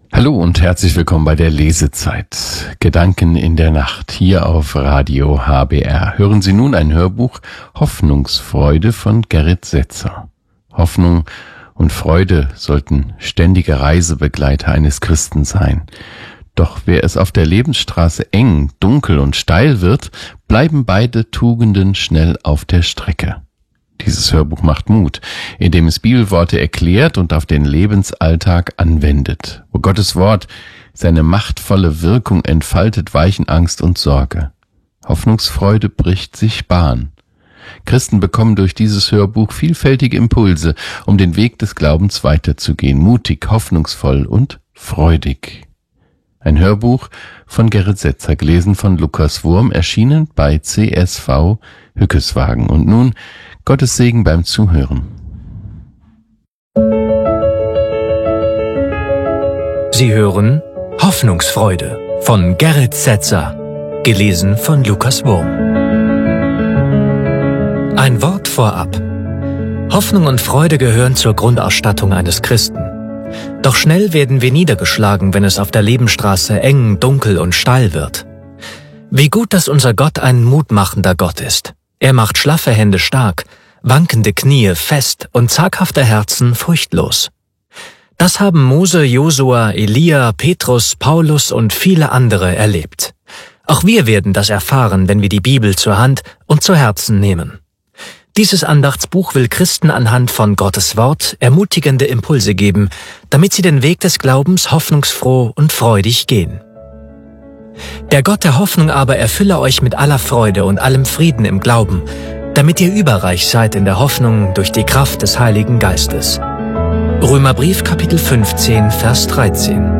Hallo und herzlich willkommen bei der Lesezeit. Gedanken in der Nacht hier auf Radio HBR. Hören Sie nun ein Hörbuch Hoffnungsfreude von Gerrit Setzer. Hoffnung und Freude sollten ständige Reisebegleiter eines Christen sein. Doch wer es auf der Lebensstraße eng, dunkel und steil wird, bleiben beide Tugenden schnell auf der Strecke. Dieses Hörbuch macht Mut, indem es Bibelworte erklärt und auf den Lebensalltag anwendet. Wo Gottes Wort seine machtvolle Wirkung entfaltet, weichen Angst und Sorge. Hoffnungsfreude bricht sich Bahn. Christen bekommen durch dieses Hörbuch vielfältige Impulse, um den Weg des Glaubens weiterzugehen, mutig, hoffnungsvoll und freudig. Ein Hörbuch von Gerrit Setzer, gelesen von Lukas Wurm, erschienen bei CSV Hückeswagen. Und nun Gottes Segen beim Zuhören. Sie hören Hoffnungsfreude von Gerrit Setzer, gelesen von Lukas Wurm. Ein Wort vorab. Hoffnung und Freude gehören zur Grundausstattung eines Christen. Doch schnell werden wir niedergeschlagen, wenn es auf der Lebensstraße eng, dunkel und steil wird. Wie gut, dass unser Gott ein mutmachender Gott ist. Er macht schlaffe Hände stark, wankende Knie fest und zaghafte Herzen furchtlos. Das haben Mose, Josua, Elia, Petrus, Paulus und viele andere erlebt. Auch wir werden das erfahren, wenn wir die Bibel zur Hand und zu Herzen nehmen. Dieses Andachtsbuch will Christen anhand von Gottes Wort ermutigende Impulse geben, damit sie den Weg des Glaubens hoffnungsfroh und freudig gehen. Der Gott der Hoffnung aber erfülle euch mit aller Freude und allem Frieden im Glauben, damit ihr überreich seid in der Hoffnung durch die Kraft des Heiligen Geistes. Römerbrief Kapitel 15, Vers 13.